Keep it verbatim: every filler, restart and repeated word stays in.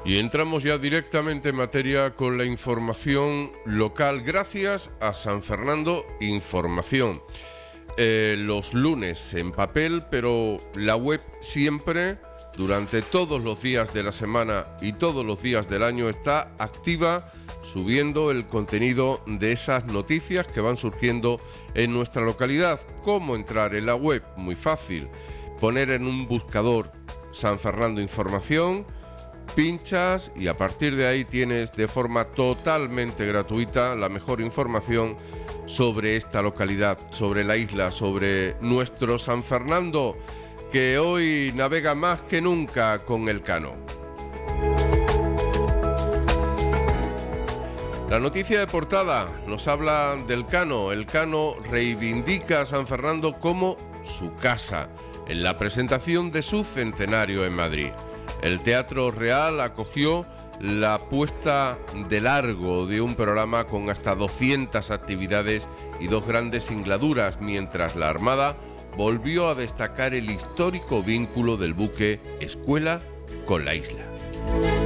Y entramos ya directamente en materia con la información local, gracias a San Fernando Información. Eh, los lunes en papel, pero la web siempre, durante todos los días de la semana y todos los días del año, está activa, subiendo el contenido de esas noticias que van surgiendo en nuestra localidad. ¿Cómo entrar en la web? Muy fácil. Poner en un buscador San Fernando Información, pinchas y a partir de ahí tienes de forma totalmente gratuita la mejor información sobre esta localidad, sobre la isla, sobre nuestro San Fernando, que hoy navega más que nunca con el Cano. La noticia de portada nos habla del Cano. El Cano reivindica a San Fernando como su casa en la presentación de su centenario en Madrid. El Teatro Real acogió la puesta de largo de un programa con hasta doscientas actividades y dos grandes singladuras, mientras la Armada volvió a destacar el histórico vínculo del buque Escuela con la isla.